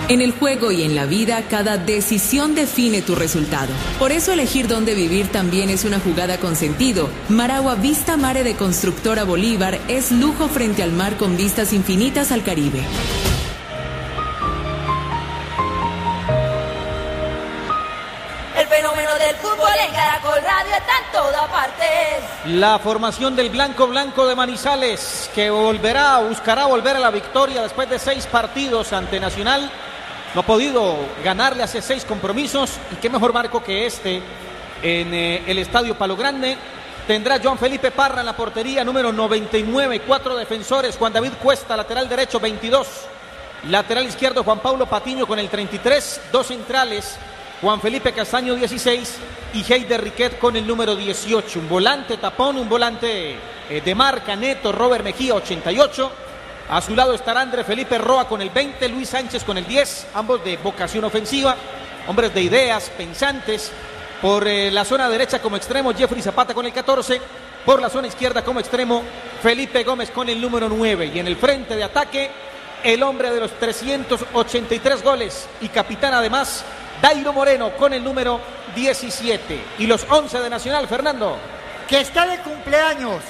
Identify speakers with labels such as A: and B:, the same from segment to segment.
A: En el juego y en la vida, cada decisión define tu resultado. Por eso elegir dónde vivir también es una jugada con sentido. Maragua Vista Mare de Constructora Bolívar es lujo frente al mar con vistas infinitas al Caribe.
B: El fenómeno del fútbol en Caracol Radio está en todas partes.
C: La formación del Blanco de Manizales, que buscará volver a la victoria después de 6 partidos ante Nacional. No ha podido ganarle hace 6 compromisos, y qué mejor marco que este en el Estadio Palo Grande. Tendrá Joan Felipe Parra en la portería, número 99, 4 defensores, Juan David Cuesta, lateral derecho, 22, lateral izquierdo, Juan Pablo Patiño con el 33, 2 centrales, Juan Felipe Castaño, 16, y Heider Riquet con el número 18, un volante tapón, un volante de marca neto, Robert Mejía, 88, a su lado estará André Felipe Roa con el 20, Luis Sánchez con el 10, ambos de vocación ofensiva, hombres de ideas, pensantes. Por la zona derecha como extremo, Jeffrey Zapata con el 14, por la zona izquierda como extremo, Felipe Gómez con el número 9, y en el frente de ataque, el hombre de los 383 goles y capitán además, Dairo Moreno con el número 17. Y los 11 de Nacional, Fernando.
D: Que está de cumpleaños,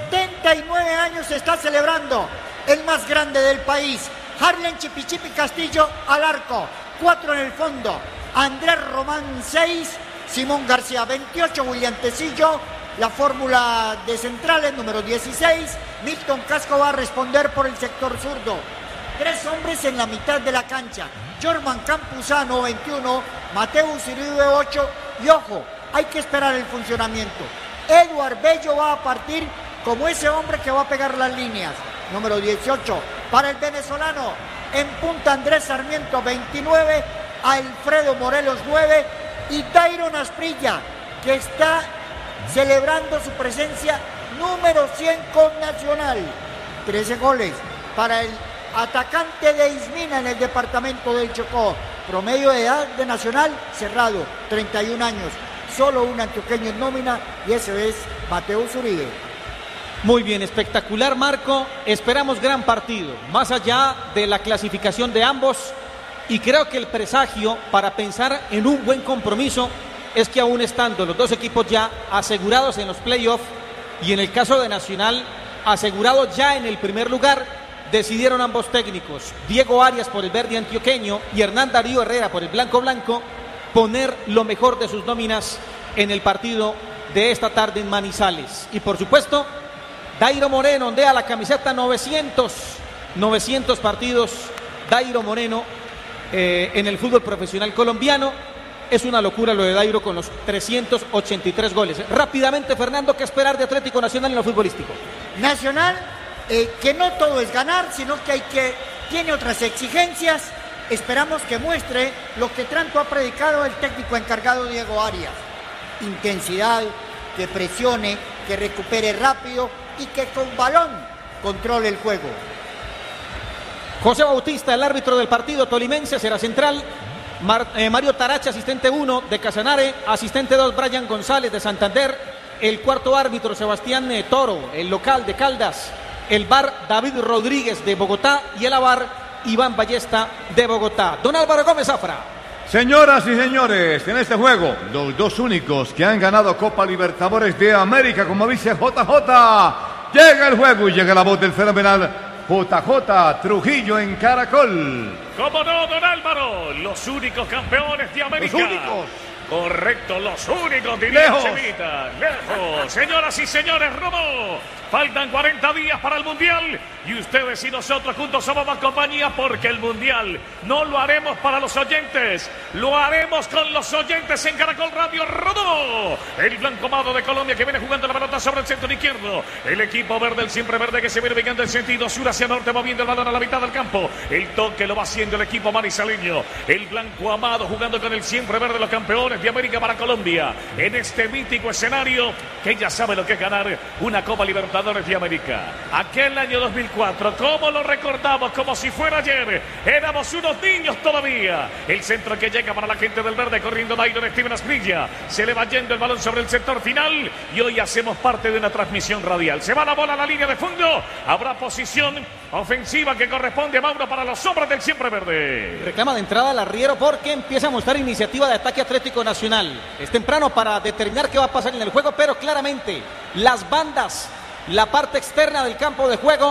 D: 79 años está celebrando, el más grande del país. Harlen Chipichipi Castillo al arco, 4 en el fondo, Andrés Román 6, Simón García 28, William Tecillo, la fórmula de centrales número 16, Milton Casco va a responder por el sector zurdo. 3 hombres en la mitad de la cancha, Jorman Campuzano 21, Mateus Uribe 8, y ojo, hay que esperar el funcionamiento. Eduard Bello va a partir como ese hombre que va a pegar las líneas, número 18, para el venezolano, en punta Andrés Sarmiento 29, Alfredo Morelos 9, y Dairon Asprilla, que está celebrando su presencia número 100 con Nacional. 13 goles para el atacante de Ismina en el departamento del Chocó. Promedio de edad de Nacional cerrado, 31 años. Solo un antioqueño en nómina, y ese es Mateus Uribe.
C: Muy bien, espectacular marco. Esperamos gran partido, más allá de la clasificación de ambos. Y creo que el presagio para pensar en un buen compromiso es que, aún estando los dos equipos ya asegurados en los playoffs, y en el caso de Nacional asegurado ya en el primer lugar, decidieron ambos técnicos, Diego Arias por el verde antioqueño y Hernán Darío Herrera por el blanco, poner lo mejor de sus nóminas en el partido de esta tarde en Manizales. Y por supuesto, Dairo Moreno ondea la camiseta 900 partidos. Dairo Moreno en el fútbol profesional colombiano. Es una locura lo de Dairo con los 383 goles. Rápidamente, Fernando, ¿qué esperar de Atlético Nacional en lo futbolístico?
D: Nacional, que no todo es ganar, sino que tiene otras exigencias. Esperamos que muestre lo que tanto ha predicado el técnico encargado Diego Arias. Intensidad, que presione, que recupere rápido y que con balón controle el juego.
C: José Bautista, el árbitro del partido tolimense, será central. Mario Taracha, asistente 1 de Casanare, asistente 2 Brian González de Santander, el cuarto árbitro Sebastián Toro, el local de Caldas, el VAR David Rodríguez de Bogotá, y el AVAR Iván Ballesta de Bogotá. Don Álvaro Gómez Zafra.
E: Señoras y señores, en este juego, los dos únicos que han ganado Copa Libertadores de América, como dice JJ, llega el juego y llega la voz del fenomenal JJ Trujillo en Caracol.
F: ¿Cómo no, don Álvaro? Los únicos campeones de América.
E: Los únicos.
F: Correcto, los únicos.
E: Lejos.
F: Lejos. Señoras y señores, Romo. Faltan 40 días para el Mundial y ustedes y nosotros juntos somos más compañía, porque el Mundial no lo haremos para los oyentes, lo haremos con los oyentes en Caracol Radio. Rodó el blanco amado de Colombia, que viene jugando la pelota sobre el centro izquierdo. El equipo verde, el siempre verde, que se viene ubicando en sentido sur hacia norte, moviendo el balón a la mitad del campo. El toque lo va haciendo el equipo manizaleño. El blanco amado jugando con el siempre verde, los campeones de América para Colombia, en este mítico escenario que ya sabe lo que es ganar una Copa Libertadores Libertadores de América. Aquel año 2004, ¿cómo lo recordamos? Como si fuera ayer. Éramos unos niños todavía. El centro que llega para la gente del verde, corriendo Dairo de Steven Asprilla. Se le va yendo el balón sobre el sector final y hoy hacemos parte de una transmisión radial. Se va la bola a la línea de fondo. Habrá posición ofensiva que corresponde a Mauro para los hombres del siempre verde.
C: Reclama de entrada al arriero porque empieza a mostrar iniciativa de ataque Atlético Nacional. Es temprano para determinar qué va a pasar en el juego, pero claramente las bandas, la parte externa del campo de juego,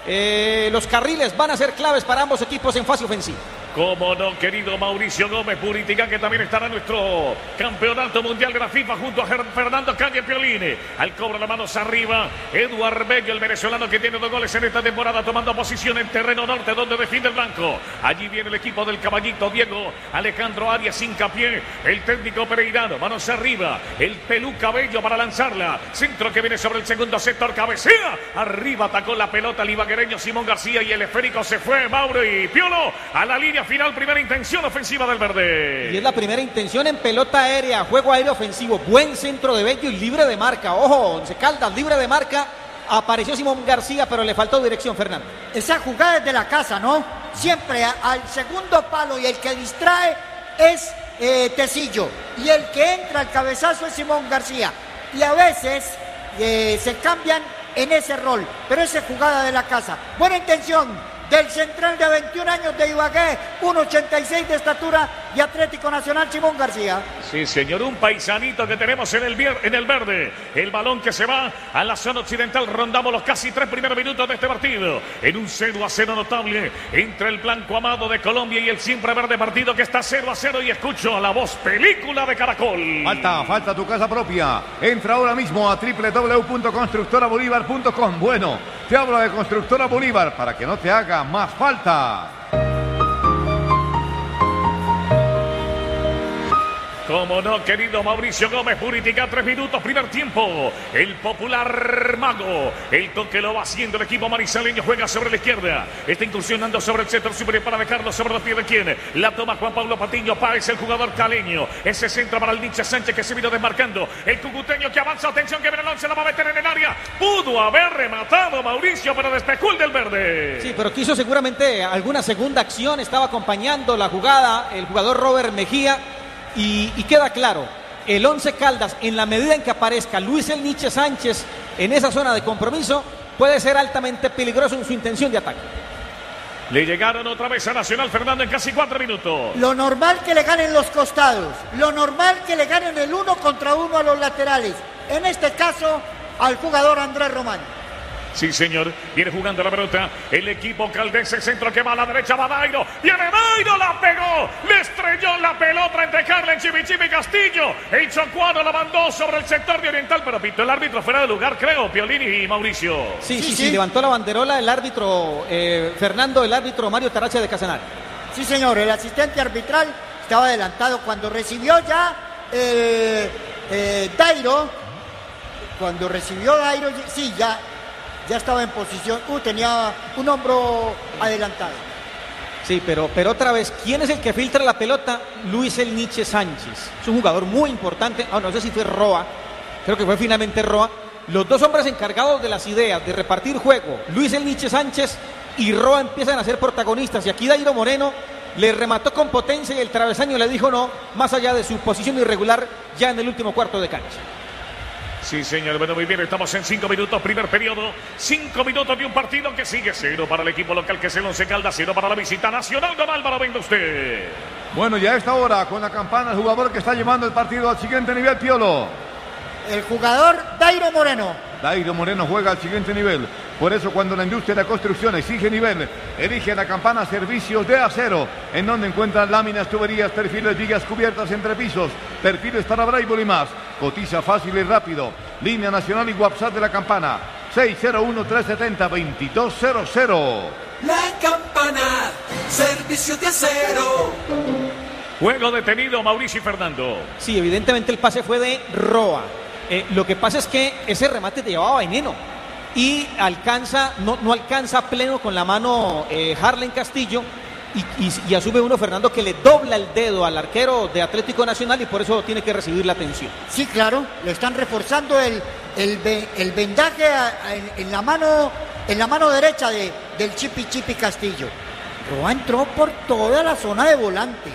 C: los carriles van a ser claves para ambos equipos en fase ofensiva.
F: Como no, querido Mauricio Gómez Puritica, que también estará en nuestro campeonato mundial de la FIFA junto a Fernando Calle Piolini. Al cobro la manos arriba, Eduard Bello, el venezolano que tiene 2 goles en esta temporada, tomando posición en terreno norte donde defiende el blanco. Allí viene el equipo del caballito Diego Alejandro Arias, hincapié, el técnico pereirano, manos arriba, el Peluca Bello para lanzarla. Centro que viene sobre el segundo sector, cabecea. Arriba atacó la pelota el ibaguereño Simón García y el esférico se fue Mauro y Piolo a la línea final, primera intención ofensiva del verde.
C: Y es la primera intención en pelota aérea, juego aéreo ofensivo, buen centro de Bello y libre de marca. Ojo, Once Caldas libre de marca, apareció Simón García, pero le faltó dirección, Fernando.
D: Esa jugada es de la casa, ¿no? Siempre al segundo palo y el que distrae es Tecillo y el que entra al cabezazo es Simón García. Y a veces se cambian en ese rol, pero esa es jugada de la casa. Buena intención del central de 21 años de Ibagué, 1.86 de estatura y Atlético Nacional, Simón García.
F: Sí, señor, un paisanito que tenemos en el verde. El balón que se va a la zona occidental. Rondamos los casi 3 primeros minutos de este partido. En un 0-0 notable entre el blanco amado de Colombia y el siempre verde partido que está 0-0. Y escucho a la voz película de Caracol.
E: Falta tu casa propia. Entra ahora mismo a www.constructorabolívar.com. Bueno, te hablo de Constructora Bolívar para que no te haga más falta.
F: Como no, querido Mauricio Gómez Puritica, 3 minutos, primer tiempo. El popular mago, el toque lo va haciendo el equipo manizaleño, juega sobre la izquierda. Está incursionando sobre el centro superior para dejarlo sobre los pies de quién. La toma Juan Pablo Patiño Páez, el jugador caleño. Ese centro para el Nietzsche Sánchez que se vino desmarcando. El cucuteño que avanza, atención que viene el 11, la va a meter en el área. Pudo haber rematado Mauricio, pero despejó el del verde.
C: Sí, pero quiso seguramente alguna segunda acción, estaba acompañando la jugada el jugador Robert Mejía. Y queda claro, el Once Caldas, en la medida en que aparezca Luis el Nietzsche Sánchez en esa zona de compromiso, puede ser altamente peligroso en su intención de ataque.
F: Le llegaron otra vez a Nacional, Fernando, en casi 4 minutos.
D: Lo normal que le ganen los costados, lo normal que le ganen el 1 contra 1 a los laterales. En este caso, al jugador Andrés Román.
F: Sí, señor, viene jugando la pelota el equipo caldense, centro que va a la derecha, va Dairo, viene Dairo, la pegó, le estrelló la pelota entre Harlen, Chipichipi y Castillo, el chocuano la mandó sobre el sector de Oriental, pero pintó el árbitro fuera de lugar, creo, Piolini y Mauricio.
C: Sí, levantó la banderola el árbitro Fernando, el árbitro Mario Tarache de Casanare.
D: Sí, señor, el asistente arbitral estaba adelantado cuando recibió ya Dairo, sí, ya estaba en posición, tenía un hombro adelantado.
C: Sí, pero otra vez, ¿quién es el que filtra la pelota? Luis el Nietzsche Sánchez. Es un jugador muy importante, no sé si fue Roa, creo que fue finalmente Roa. Los dos hombres encargados de las ideas, de repartir juego, Luis el Nietzsche Sánchez y Roa empiezan a ser protagonistas. Y aquí Dairo Moreno le remató con potencia y el travesaño le dijo no, más allá de su posición irregular ya en el último cuarto de cancha.
F: Sí, señor, bueno, muy bien, estamos en 5 minutos, primer periodo, 5 minutos de un partido que sigue 0 para el equipo local, que es el Once Caldas, 0 para la visita Nacional. Don Álvaro, venga usted.
E: Bueno, ya a esta hora, con la campana, el jugador que está llevando el partido al siguiente nivel, Piolo.
D: El jugador Dairo Moreno.
E: Dairo Moreno juega al siguiente nivel. Por eso cuando la industria de la construcción exige nivel, elige la campana Servicios de Acero, en donde encuentran láminas, tuberías, perfiles, vigas cubiertas entre pisos, perfiles para Braille y más. Cotiza fácil y rápido. Línea nacional y WhatsApp de la campana 601-370-2200.
G: La campana, Servicios de Acero.
F: Juego detenido, Mauricio y Fernando.
C: Sí, evidentemente el pase fue de Roa. Lo que pasa es que ese remate te llevaba veneno y no alcanza pleno con la mano Harlen Castillo Y asume uno, Fernando, que le dobla el dedo al arquero de Atlético Nacional y por eso tiene que recibir la atención.
D: Sí, claro, le están reforzando el vendaje en la mano derecha del Chipi Castillo. Roa entró por toda la zona de volantes,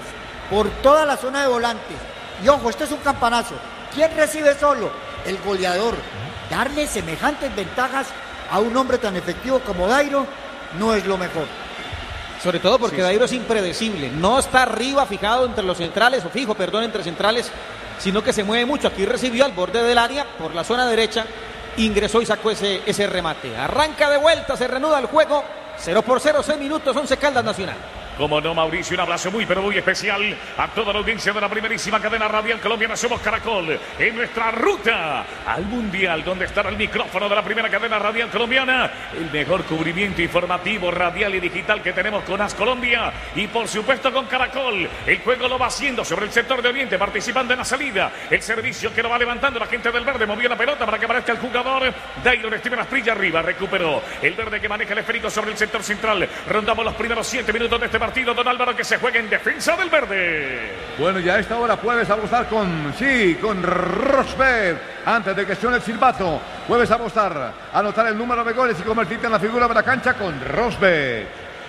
D: Y ojo, este es un campanazo. ¿Quién recibe solo? El goleador. Darle semejantes ventajas a un hombre tan efectivo como Dairo no es lo mejor.
C: Sobre todo porque Dairo es impredecible, no está arriba fijado entre los centrales, entre centrales, sino que se mueve mucho. Aquí recibió al borde del área, por la zona derecha, ingresó y sacó ese remate. Arranca de vuelta, se reanuda el juego, 0-0, 6 minutos, 11 Caldas Nacional.
F: Como no, Mauricio, un abrazo muy pero muy especial a toda la audiencia de la primerísima cadena radial colombiana. Somos Caracol en nuestra ruta al Mundial, donde estará el micrófono de la primera cadena radial colombiana, el mejor cubrimiento informativo, radial y digital que tenemos con AS Colombia y por supuesto con Caracol. El juego lo va haciendo sobre el sector de Oriente, participando en la salida. El servicio que lo va levantando la gente del verde, movió la pelota para que aparezca el jugador Dairo Steven Asprilla arriba, recuperó el verde que maneja el esférico sobre el sector central. Rondamos los primeros 7 minutos de este partido, don Álvaro, que se juega en defensa del verde.
E: Bueno, ya a esta hora puedes apostar con Rosbet. Antes de que suene el silbato, puedes apostar, anotar el número de goles y convertirte en la figura de la cancha con Rosbet.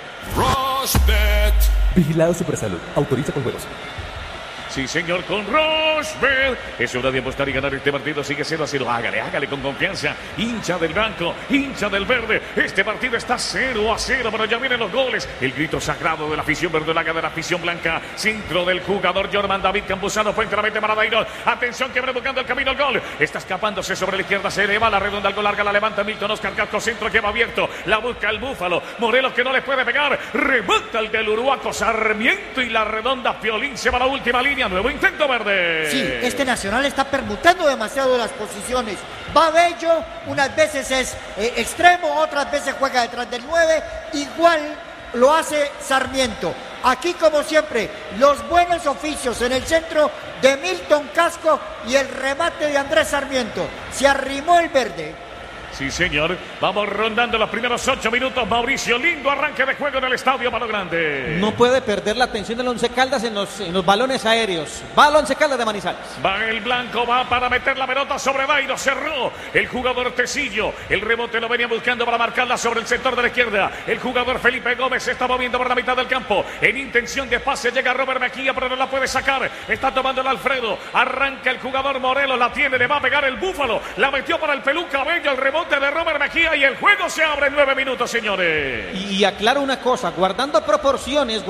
H: Rosbet. Vigilado Supersalud. Autoriza con juegos.
F: Sí, señor, con Rosbet. Es hora de apostar y ganar este partido. Sigue 0-0. Hágale con confianza. Hincha del blanco, hincha del verde. Este partido está 0-0, pero ya vienen los goles. El grito sagrado de la afición verdolaga, de la afición blanca. Centro del jugador Jorman David Campuzano. Frente a la mete para Dairo. Atención, que viene buscando el camino al gol. Está escapándose sobre la izquierda. Se eleva la redonda, algo larga. La levanta Milton Oscar Casco. Centro que va abierto. La busca el Búfalo. Morelos, que no le puede pegar. Rebota el del Uruguaco Sarmiento. Y la redonda Piolín se va a la última línea. Nuevo intento verde.
D: Sí, este Nacional está permutando demasiado las posiciones. Va Bello, unas veces es extremo, otras veces juega detrás del 9. Igual lo hace Sarmiento. Aquí, como siempre, los buenos oficios en el centro de Milton Casco y el remate de Andrés Sarmiento. Se arrimó el verde.
F: Sí, señor. Vamos rondando los primeros 8 minutos. Mauricio, lindo arranque de juego en el estadio Palo Grande.
C: No puede perder la atención del Once Caldas en los balones aéreos. Va el Once Caldas de Manizales.
F: Va el blanco, va para meter la pelota sobre Dairo. Cerró el jugador Tecillo. El rebote lo venía buscando para marcarla sobre el sector de la izquierda. El jugador Felipe Gómez se está moviendo por la mitad del campo. En intención de pase llega Robert Mejía, pero no la puede sacar. Está tomando el Alfredo. Arranca el jugador Morelos. La tiene, le va a pegar el Búfalo. La metió para el Peluca Bello. El rebote de Robert Mejía y el juego se abre en 9 minutos, señores.
C: Y aclaro una cosa, guardando proporciones,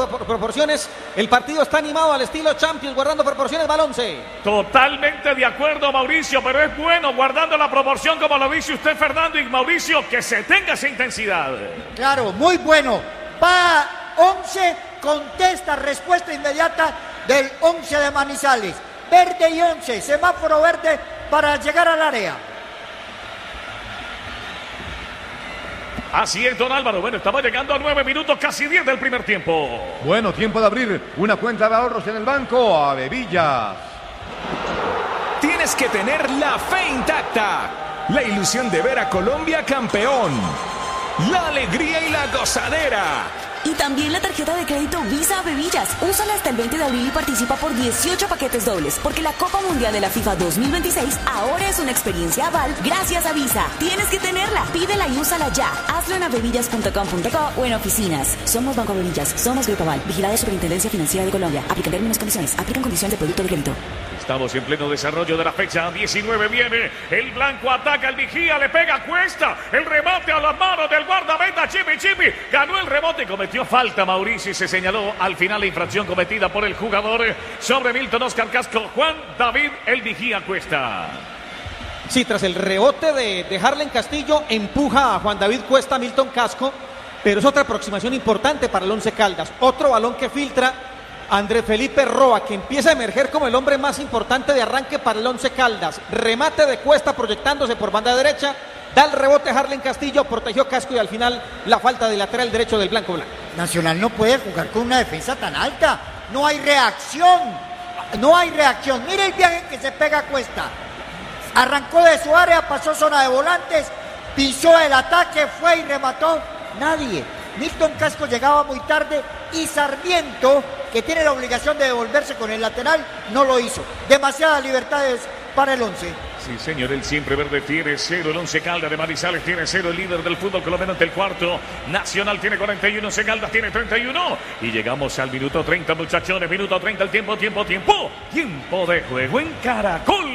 C: el partido está animado al estilo Champions, guardando proporciones, Balonce.
F: Totalmente de acuerdo, Mauricio, pero es bueno guardando la proporción, como lo dice usted, Fernando y Mauricio, que se tenga esa intensidad.
D: Claro, muy bueno. Va 11, contesta, respuesta inmediata del 11 de Manizales. Verde y 11, semáforo verde para llegar al área.
F: Así es, don Álvaro. Bueno, estamos llegando a 9 minutos, casi 10 del primer tiempo.
E: Bueno, tiempo de abrir una cuenta de ahorros en el banco Avevillas.
H: Tienes que tener la fe intacta, la ilusión de ver a Colombia campeón, la alegría y la gozadera.
I: Y también la tarjeta de crédito Visa Avevillas. Úsala hasta el 20 de abril y participa por 18 paquetes dobles. Porque la Copa Mundial de la FIFA 2026 ahora es una experiencia aval gracias a Visa. Tienes que tenerla. Pídela y úsala ya. Hazlo en avevillas.com.co o en oficinas. Somos Banco Avevillas. Somos Grupo Aval. Vigilado Superintendencia Financiera de Colombia. Aplican términos y condiciones. Aplican condiciones de producto de crédito.
F: Estamos en pleno desarrollo de la fecha 19. Viene el blanco, ataca el Vigía, le pega Cuesta. El remate a las manos del guardameta Chipi. Ganó el rebote y cometió falta Mauricio y se señaló al final la infracción cometida por el jugador sobre Milton Oscar Casco. Juan David el Vigía Cuesta.
C: Sí, tras el rebote de Harlen Castillo, empuja a Juan David Cuesta Milton Casco, pero es otra aproximación importante para el Once Caldas. Otro balón que filtra Andrés Felipe Roa, que empieza a emerger como el hombre más importante de arranque para el Once Caldas. Remate de Cuesta proyectándose por banda derecha. Da el rebote a Harlen Castillo, protegió Casco y al final la falta de lateral derecho del blanco.
D: Nacional no puede jugar con una defensa tan alta. No hay reacción. Mire el viaje que se pega a Cuesta. Arrancó de su área, pasó zona de volantes, pisó el ataque, fue y remató. Nadie. Milton Casco llegaba muy tarde y Sarmiento, que tiene la obligación de devolverse con el lateral, no lo hizo. Demasiadas libertades para el 11.
F: Sí, señor, el siempre verde tiene 0, el 11 Caldas de Manizales tiene 0, el líder del fútbol colombiano ante el cuarto. Nacional tiene 41, 11 Caldas tiene 31. Y llegamos al minuto 30, muchachones, minuto 30, el tiempo de juego en Caracol.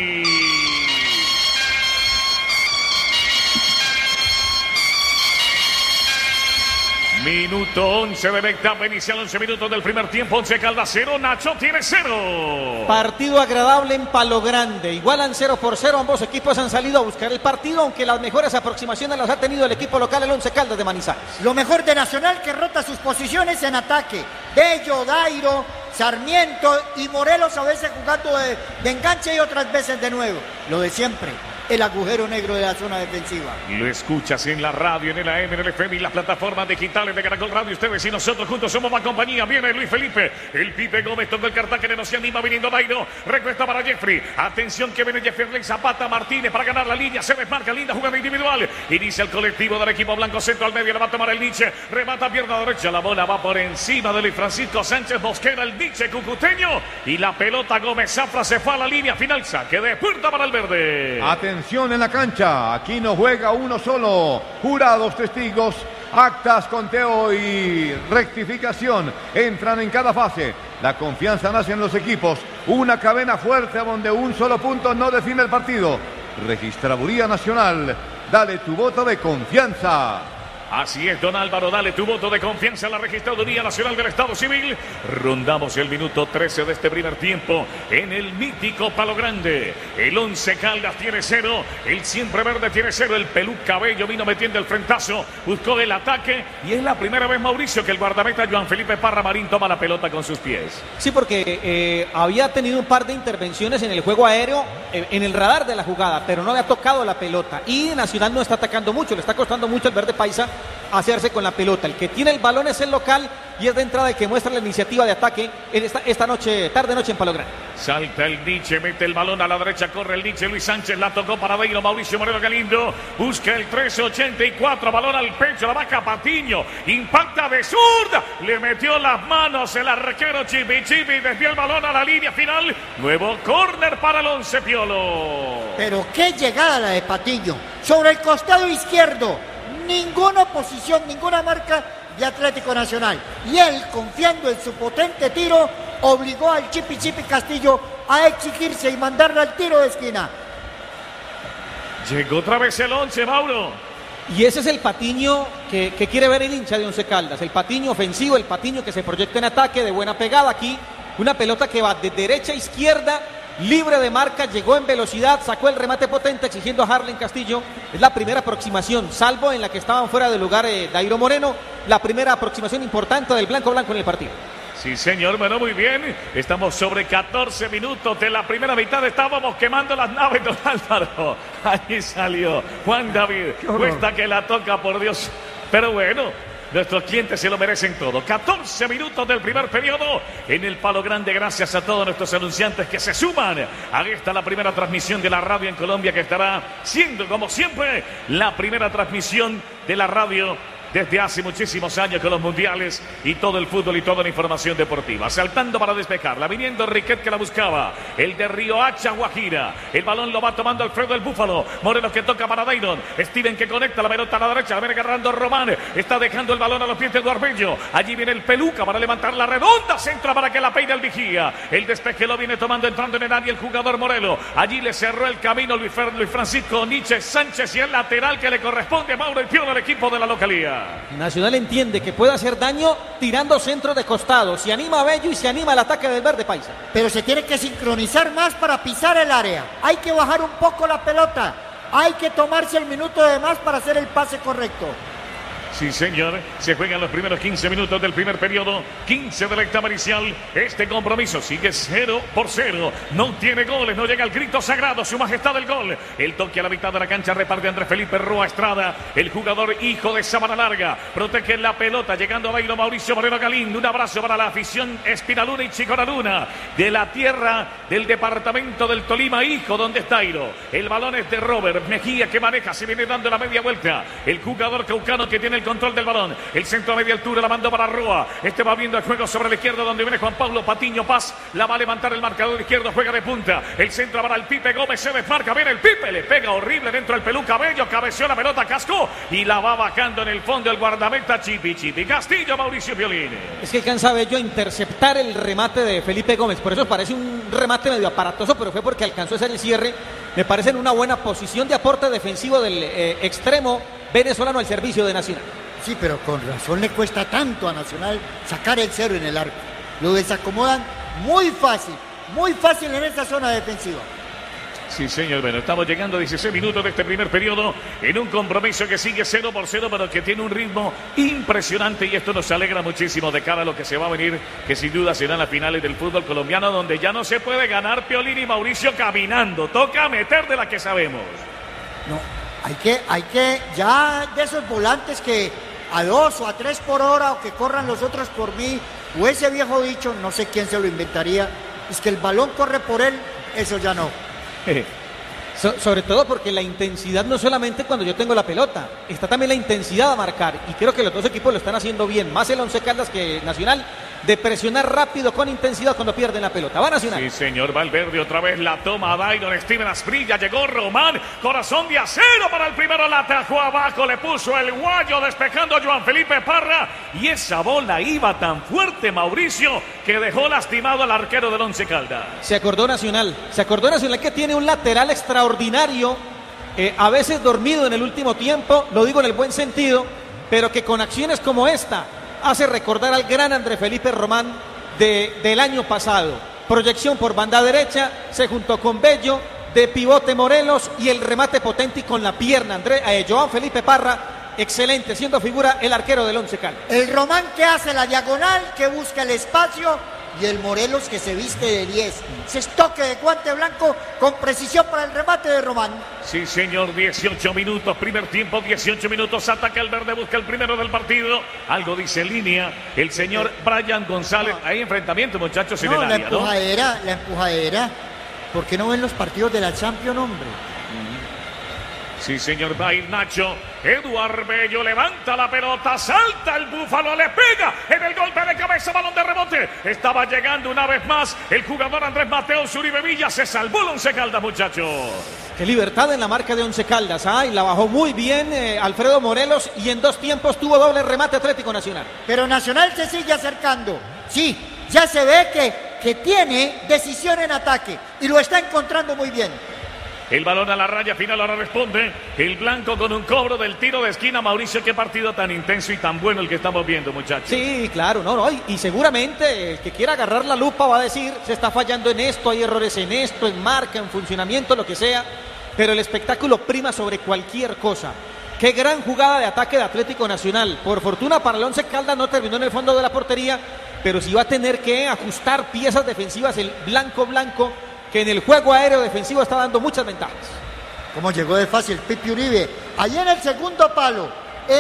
F: Minuto 11 de la etapa inicial, 11 minutos del primer tiempo, 11 Caldas 0, Nacho tiene 0.
C: Partido agradable en Palo Grande, igualan 0-0, ambos equipos han salido a buscar el partido, aunque las mejores aproximaciones las ha tenido el equipo local, el 11 Caldas de Manizales.
D: Lo mejor de Nacional, que rota sus posiciones en ataque. Bello, Dairo, Sarmiento y Morelos, a veces jugando de enganche y otras veces de nuevo. Lo de siempre, el agujero negro de la zona defensiva.
F: Lo escuchas en la radio, en el AM, en el FM y las plataformas digitales de Caracol Radio. Ustedes y nosotros juntos somos más compañía. Viene Luis Felipe, el Pipe Gómez, tocó el Cartagena, no se anima, viniendo Dairo. Recuesta para Jeffrey. Atención que viene Jeffrey Zapata Martínez para ganar la línea. Se desmarca, linda jugada individual. Inicia el colectivo del equipo blanco, centro al medio, le va a tomar el Nietzsche. Remata pierna derecha, la bola va por encima de Luis Francisco Sánchez Mosquera, el Nietzsche cucuteño. Y la pelota Gómez Zafra se fue a la línea final. Saque de puerta para el verde.
E: Atención en la cancha, aquí no juega uno solo. Jurados, testigos, actas, conteo y rectificación entran en cada fase. La confianza nace en los equipos. Una cadena fuerte donde un solo punto no define el partido. Registraduría Nacional, dale tu voto de confianza.
F: Así es, don Álvaro, dale tu voto de confianza a la Registraduría Nacional del Estado Civil. Rondamos el minuto 13 de este primer tiempo en el mítico Palo Grande. El 11 Caldas tiene 0, el siempre verde tiene 0, el Pelú Cabello vino metiendo el frentazo, buscó el ataque y es la primera vez, Mauricio, que el guardameta Joan Felipe Parra Marín toma la pelota con sus pies.
C: Sí, porque había tenido un par de intervenciones en el juego aéreo, en el radar de la jugada, pero no había tocado la pelota. Y Nacional no está atacando mucho, le está costando mucho al verde paisa hacerse con la pelota. El que tiene el balón es el local y es de entrada el que muestra la iniciativa de ataque en esta noche, tarde-noche en Palo Grande.
F: Salta el Nietzsche, mete el balón a la derecha, corre el Nietzsche, Luis Sánchez, la tocó para Dairo, Mauricio Moreno Galindo, busca el 13-84, balón al pecho, la vaca Patiño, impacta de zurda, le metió las manos el arquero Chipi, desvió el balón a la línea final, nuevo córner para el 11 Piolo.
D: Pero qué llegada la de Patiño, sobre el costado izquierdo, ninguna oposición, ninguna marca de Atlético Nacional. Y él, confiando en su potente tiro, obligó al Chipi Castillo a exigirse y mandarlo al tiro de esquina.
F: Llegó otra vez el 11, Mauro.
C: Y ese es el Patiño que quiere ver el hincha de Once Caldas. El Patiño ofensivo, el Patiño que se proyecta en ataque, de buena pegada. Aquí una pelota que va de derecha a izquierda, libre de marca, llegó en velocidad, sacó el remate potente exigiendo a Harlen Castillo. Es la primera aproximación, salvo en la que estaban fuera de lugar Dairo Moreno, la primera aproximación importante del blanco en el partido.
F: Sí, señor, bueno, muy bien. Estamos sobre 14 minutos de la primera mitad. Estábamos quemando las naves, don Álvaro. Ahí salió Juan David. Cuesta que la toca, por Dios. Pero bueno, nuestros clientes se lo merecen todo. 14 minutos del primer periodo en el Palo Grande. Gracias a todos nuestros anunciantes que se suman a esta, la primera transmisión de la radio en Colombia, que estará siendo, como siempre, la primera transmisión de la radio desde hace muchísimos años con los mundiales y todo el fútbol y toda la información deportiva. Saltando para despejarla, viniendo Riquet que la buscaba, el de Río Hacha, Guajira. El balón lo va tomando Alfredo el Búfalo. Morelos que toca para Dayron. Steven que conecta la pelota a la derecha, la viene agarrando Román. Está dejando el balón a los pies de Eduardo Bello. Allí viene el Peluca para levantar la redonda, centra para que la peine el vigía. El despeje lo viene tomando, entrando en el área el jugador Morelos. Allí le cerró el camino Luis Francisco Nietzsche Sánchez y el lateral que le corresponde a Mauro el Piolo, el equipo de la localidad.
C: Nacional entiende que puede hacer daño tirando centro de costado. Se anima Bello y se anima el ataque del verde paisa.
D: Pero se tiene que sincronizar más para pisar el área. Hay que bajar un poco la pelota. Hay que tomarse el minuto de más para hacer el pase correcto.
F: Sí, señor, se juegan los primeros 15 minutos del primer periodo, 15 de la etapa inicial. Este compromiso sigue 0-0, no tiene goles, no llega el grito sagrado, su majestad del gol. El toque a la mitad de la cancha reparte Andrés Felipe Rúa Estrada, el jugador hijo de Sabana Larga, protege la pelota, llegando a Dairo Mauricio Moreno Galindo. Un abrazo para la afición Espinaluna y Chicoraluna, de la tierra del departamento del Tolima, hijo, donde está Dairo. El balón es de Robert Mejía, que maneja, se viene dando la media vuelta. El jugador caucano que tiene el control del balón. El centro a media altura la mandó para Roa. Este va viendo el juego sobre la izquierda donde viene Juan Pablo Patiño Paz. La va a levantar el marcador izquierdo, juega de punta. El centro para el Pipe Gómez, se desmarca, viene el Pipe, le pega horrible dentro del Pelú Cabello, cabeció la pelota, cascó y la va bajando en el fondo el guardameta Chipi Castillo, Mauricio Piolín.
C: Es que alcanza Bello a interceptar el remate de Felipe Gómez, por eso parece un remate medio aparatoso, pero fue porque alcanzó a hacer el cierre. Me parece en una buena posición de aporte defensivo del extremo venezolano al servicio de Nacional.
D: Sí, pero con razón le cuesta tanto a Nacional sacar el cero en el arco. Lo desacomodan muy fácil en esa zona defensiva.
F: Sí, señor. Bueno, estamos llegando a 16 minutos de este primer periodo en un compromiso que sigue 0-0, pero que tiene un ritmo impresionante y esto nos alegra muchísimo de cara a lo que se va a venir, que sin duda serán las finales del fútbol colombiano, donde ya no se puede ganar, Piolín y Mauricio, caminando. Toca meter de la que sabemos.
D: No, hay que ya de esos volantes que a 2 o a 3 por hora o que corran los otros por mí, o ese viejo dicho, no sé quién se lo inventaría, es que el balón corre por él, eso ya no.
C: Sobre todo porque la intensidad no solamente cuando yo tengo la pelota, está también la intensidad a marcar y creo que los dos equipos lo están haciendo bien, más el Once Caldas que Nacional, de presionar rápido con intensidad cuando pierden la pelota. Va Nacional.
F: Sí, señor. Valverde otra vez la toma Dairon Steven Asprilla, llegó Román, corazón de acero para el primero, la atajó abajo, le puso el guayo despejando a Joan Felipe Parra y esa bola iba tan fuerte, Mauricio, que dejó lastimado al arquero del Once Caldas.
C: Se acordó Nacional que tiene un lateral extraordinario, a veces dormido en el último tiempo, lo digo en el buen sentido, pero que con acciones como esta hace recordar al gran André Felipe Román del año pasado. Proyección por banda derecha, se juntó con Bello, de pivote Morelos y el remate potente y con la pierna. Joan Felipe Parra, excelente, siendo figura el arquero del Once Caldas.
D: El Román que hace la diagonal, que busca el espacio, y el Morelos que se viste de 10. Ese es toque de guante blanco con precisión para el remate de Román.
F: Sí, señor, 18 minutos, primer tiempo, 18 minutos, ataca el verde, busca el primero del partido. Algo dice en línea el señor Brian González. Hay enfrentamiento, muchachos, en el área, ¿no?
D: La empujadera. ¿Por qué no ven los partidos de la Champions, hombre?
F: Sí, señor, va a ir Nacho. Eduard Bello levanta la pelota, salta el Búfalo, le pega en el golpe de cabeza, balón de rebote. Estaba llegando una vez más el jugador Andrés Mateo Zuribe Villa, se salvó el Once Caldas, muchachos.
C: Qué libertad en la marca de Once Caldas, y la bajó muy bien Alfredo Morelos y en 2 tiempos tuvo doble remate Atlético Nacional.
D: Pero Nacional se sigue acercando, sí, ya se ve que tiene decisión en ataque y lo está encontrando muy bien.
F: El balón a la raya final, ahora responde el blanco con un cobro del tiro de esquina. Mauricio, qué partido tan intenso y tan bueno el que estamos viendo, muchachos.
C: Sí, claro, y seguramente el que quiera agarrar la lupa va a decir, se está fallando en esto, hay errores en esto, en marca, en funcionamiento, lo que sea, pero el espectáculo prima sobre cualquier cosa. Qué gran jugada de ataque de Atlético Nacional. Por fortuna para el Once Caldas no terminó en el fondo de la portería, pero sí va a tener que ajustar piezas defensivas el blanco, que en el juego aéreo defensivo está dando muchas ventajas.
D: ¿Cómo llegó de fácil Pipi Uribe? Allí en el segundo palo,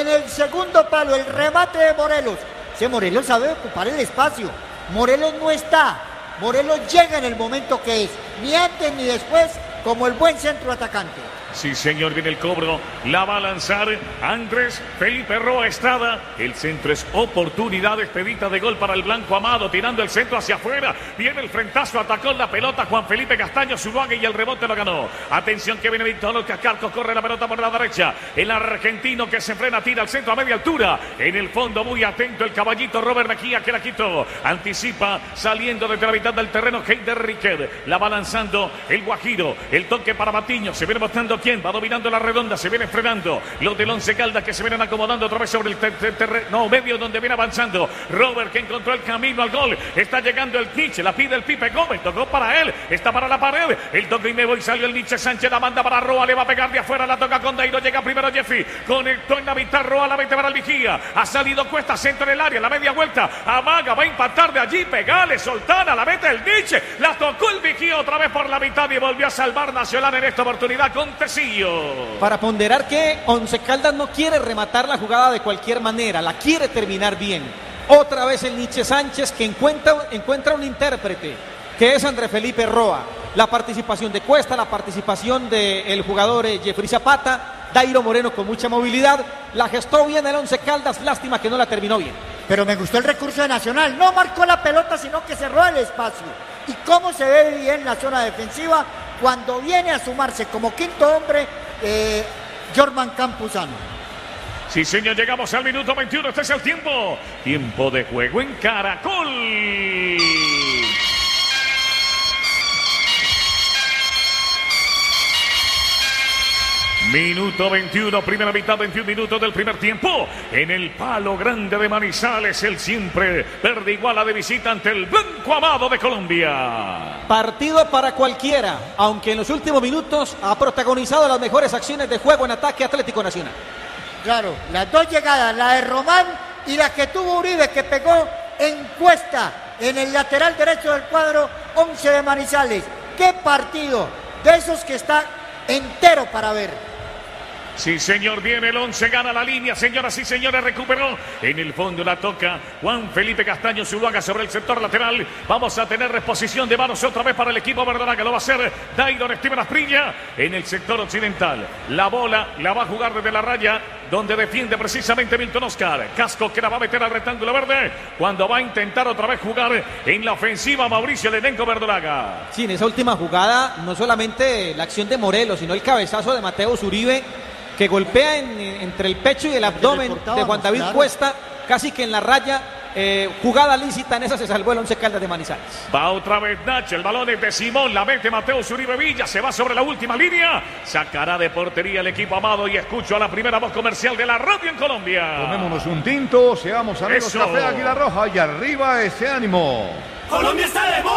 D: el remate de Morelos. Ese Morelos sabe ocupar el espacio. Morelos no está. Morelos llega en el momento que es, ni antes ni después, como el buen centro atacante.
F: Sí, señor, viene el cobro, la va a lanzar Andrés Felipe Roa Estrada. El centro es oportunidad, expedita de gol para el blanco Amado, tirando el centro hacia afuera. Viene el frentazo, atacó la pelota Juan Felipe Castaño Zuluaga y el rebote lo ganó. Atención que viene Víctor Cascarco, corre la pelota por la derecha. El argentino que se frena, tira al centro a media altura. En el fondo, muy atento el caballito Robert Mejía que la quitó. Anticipa, saliendo desde la mitad del terreno, Heider Riquet. La va lanzando el Guajiro. El toque para Batiño, se viene mostrando quién va dominando la redonda, se viene frenando los del Once Caldas que se vienen acomodando otra vez sobre el terreno medio donde viene avanzando Robert, que encontró el camino al gol. Está llegando el Nietzsche, la pide el Pipe Gómez, tocó para él, está para la pared, el toque y me voy, salió el Nietzsche Sánchez, la manda para Roa, le va a pegar de afuera, la toca con Dairo, llega primero Jeffy, conectó en la mitad Roa, la mete para el Vigía, ha salido Cuesta, centro en el área, la media vuelta, amaga, va a impactar de allí, pegale, Soltana, la mete el Nietzsche, la tocó el Vigía otra vez por la mitad y volvió a salvar Nacional en esta oportunidad con Tecillo.
C: Para ponderar que Once Caldas no quiere rematar la jugada de cualquier manera, la quiere terminar bien. Otra vez el Nietzsche Sánchez que encuentra un intérprete, que es André Felipe Roa. La participación de Cuesta, la participación del jugador Jeffrey Zapata, Dairo Moreno con mucha movilidad. La gestó bien el Once Caldas, lástima que no la terminó bien.
D: Pero me gustó el recurso de Nacional. No marcó la pelota, sino que cerró el espacio. Y cómo se ve bien la zona defensiva cuando viene a sumarse como quinto hombre Jorman Campuzano.
F: Sí, señor, llegamos al minuto 21. Este es el tiempo. Tiempo de juego en Caracol. Minuto 21, primera mitad, 21 minutos del primer tiempo. En el Palo Grande de Manizales, el siempre verde iguala de visita ante el blanco amado de Colombia.
C: Partido para cualquiera, aunque en los últimos minutos ha protagonizado las mejores acciones de juego en ataque Atlético Nacional.
D: Claro, las dos llegadas, la de Román y la que tuvo Uribe, que pegó en Cuesta, en el lateral derecho del cuadro 11 de Manizales. ¡Qué partido! De esos que está entero para ver.
F: Sí, señor, viene el 11, gana la línea, señoras y señores, recuperó. En el fondo la toca Juan Felipe Castaño Zuluaga sobre el sector lateral. Vamos a tener reposición de manos otra vez para el equipo verdolaga. Lo va a hacer Dairon Steven Asprilla en el sector occidental. La bola la va a jugar desde la raya, donde defiende precisamente Milton Oscar. Casco que la va a meter al rectángulo verde, cuando va a intentar otra vez jugar en la ofensiva Mauricio el elenco verdolaga.
C: Sí, en esa última jugada, no solamente la acción de Morelos, sino el cabezazo de Mateus Uribe, que golpea entre el pecho y el abdomen de Juan David Cuesta, casi que en la raya. Jugada lícita, en esa se salvó el Once Caldas de Manizales.
F: Va otra vez Nacho, el balón es de Simón, la mete Mateus Uribe Villa, se va sobre la última línea, sacará de portería el equipo amado y escucho a la primera voz comercial de la radio en Colombia.
E: Tomémonos un tinto, seamos amigos. Café Águila Roja y arriba ese ánimo.
G: Colombia está de moda.